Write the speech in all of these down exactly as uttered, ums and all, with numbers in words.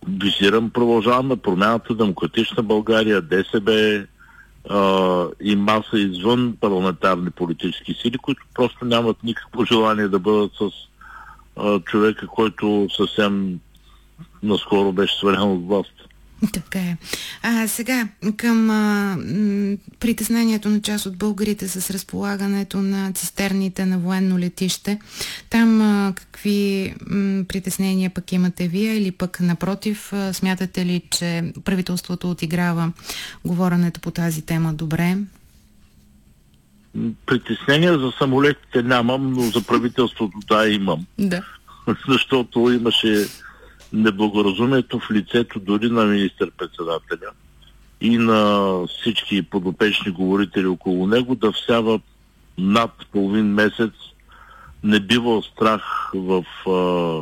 визирам, продължаваме промяната, Демократична България, ДСБ а, и маса извън парламентарни политически сили, които просто нямат никакво желание да бъдат с а, човека, който съвсем наскоро беше свален от власт. Така е. А сега към а, м, притеснението на част от българите с разполагането на цистерните на военно летище. Там а, какви м, притеснения пък имате вие или пък напротив, а, смятате ли, че правителството отиграва говоренето по тази тема добре? Притеснения за самолетите нямам, но за правителството да имам. Да. Защото имаше неблагоразумието в лицето дори на министър-председателя и на всички подопечни говорители около него да всява над половин месец небивал страх в а,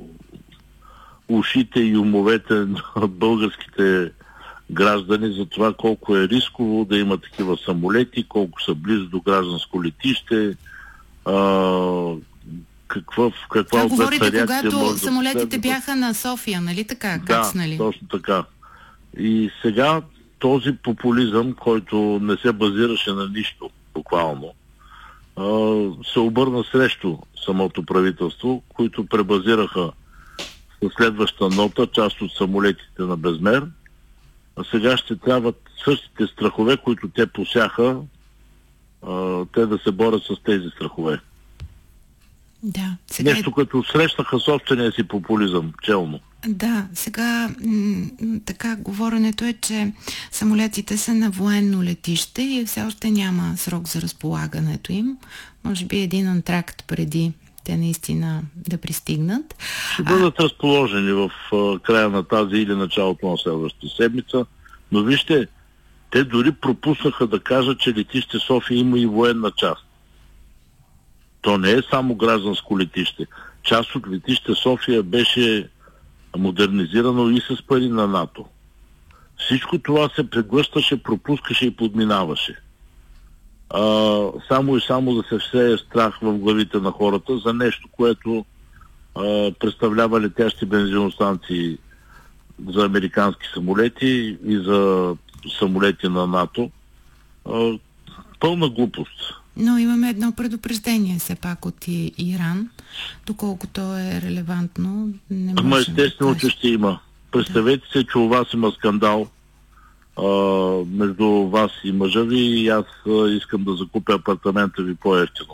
ушите и умовете на българските граждани за това колко е рисково да има такива самолети, колко са близо до гражданско летище, а, Каква, каква Това говорите, реакция когато може самолетите да бяха на София, нали така? Да, Кацнали? точно така. И сега този популизъм, който не се базираше на нищо, буквално, се обърна срещу самото правителство, които пребазираха със следваща нота част от самолетите на Безмер, а сега ще трябват същите страхове, които те посяха, те да се борят с тези страхове. Да, сега... Нещо като срещнаха собствения си популизъм, челно. Да, сега м- така говоренето е, че самолетите са на военно летище и все още няма срок за разполагането им. Може би един антракт преди те наистина да пристигнат. Ще бъдат а... разположени в а, края на тази или началото на следващата седмица, но вижте, те дори пропуснаха да кажат, че летище София има и военна част. То не е само гражданско летище. Част от летище София беше модернизирано и с пари на НАТО. Всичко това се преглъщаше, пропускаше и подминаваше. А, само и само да се всее страх в главите на хората за нещо, което а, представлява летящи бензиностанции за американски самолети и за самолети на НАТО. А, пълна глупост. Но имаме едно предупреждение все пак от и, Иран, доколкото е релевантно. Не Ама естествено, да че ще има. Представете да. се, че у вас има скандал а, между вас и мъжа ви и аз а, искам да закупя апартамента ви по-евтино.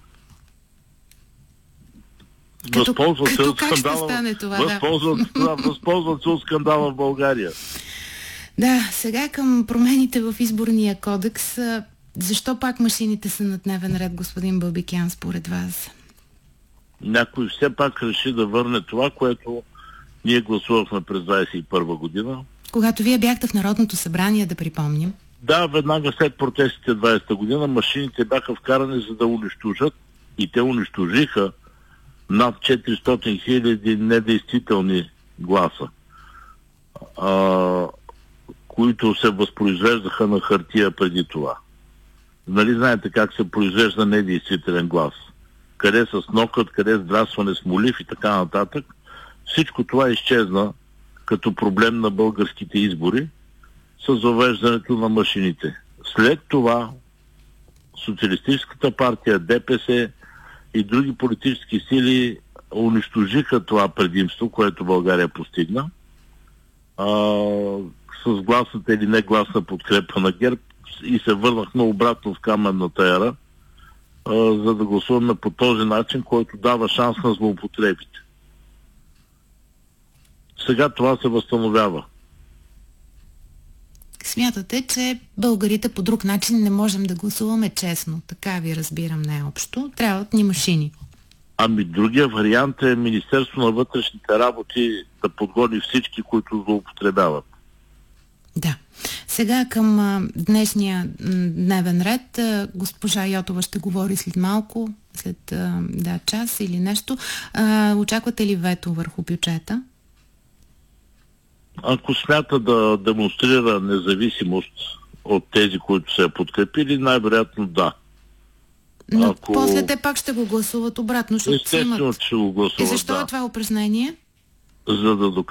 Като, възползват като се от как скандала, ще стане това? възползват, да. възползват се от скандала в България. Да, сега към промените в изборния кодекс. Защо пак машините са на дневен ред, господин Бабикян, според вас? Някой все пак реши да върне това, което ние гласувахме през двадесет и първа година. Когато вие бяхте в Народното събрание, да припомним. Да, веднага след протестите двадесета година машините бяха вкарани за да унищожат и те унищожиха над четиристотин хиляди недействителни гласа, а, които се възпроизвеждаха на хартия преди това. Нали знаете как се произвежда недействителен глас? Къде с нокът, къде здравстване с молив и така нататък. Всичко това изчезна като проблем на българските избори с въвеждането на машините. След това Социалистическата партия, ДПС и други политически сили унищожиха това предимство, което България постигна. А, с гласната или негласна подкрепа на ГЕРБ и се върнахме обратно в каменната ера, а, за да гласуваме по този начин, който дава шанс на злоупотребите. Сега това се възстановява. Смятате, че българите по друг начин не можем да гласуваме честно. Така ви разбирам най-общо. Трябват ни машини. Ами другия вариант е Министерство на вътрешните работи да подгони всички, които злоупотребяват. Да. Сега към а, днешния дневен ред. А, госпожа Йотова ще говори след малко, след а, да, час или нещо. А, очаквате ли вето върху бюджета? Ако смята да демонстрира независимост от тези, които се подкрепили, най-вероятно да. Но Ако... после те пак ще го гласуват обратно. Естествено, имат... че го гласуват, И защо да. е това упражнение? За да докажат